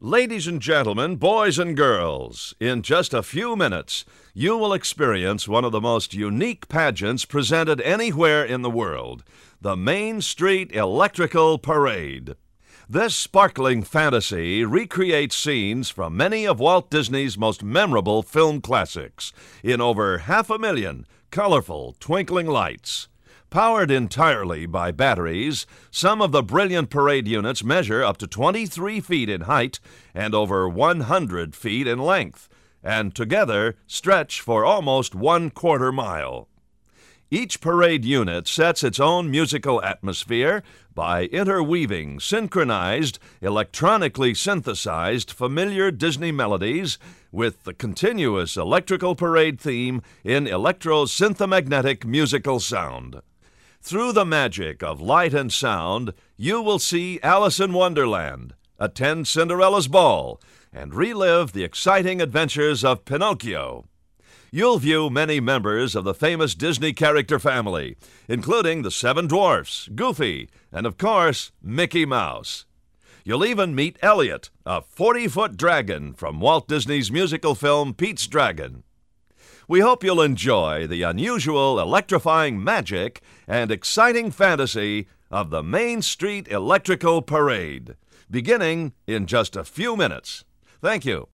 Ladies and gentlemen, boys and girls, in just a few minutes, you will experience one of the most unique pageants presented anywhere in the world, the Main Street Electrical Parade. This sparkling fantasy recreates scenes from many of Walt Disney's most memorable film classics in over 500,000 colorful, twinkling lights. Powered entirely by batteries, some of the brilliant parade units measure up to 23 feet in height and over 100 feet in length, and together stretch for almost 1/4 mile. Each parade unit sets its own musical atmosphere by interweaving synchronized, electronically synthesized familiar Disney melodies with the continuous electrical parade theme in electro-synthomagnetic musical sound. Through the magic of light and sound, you will see Alice in Wonderland, attend Cinderella's ball, and relive the exciting adventures of Pinocchio. You'll view many members of the famous Disney character family, including the Seven Dwarfs, Goofy, and of course, Mickey Mouse. You'll even meet Elliot, a 40-foot dragon from Walt Disney's musical film Pete's Dragon. We hope you'll enjoy the unusual, electrifying magic and exciting fantasy of the Main Street Electrical Parade, beginning in just a few minutes. Thank you.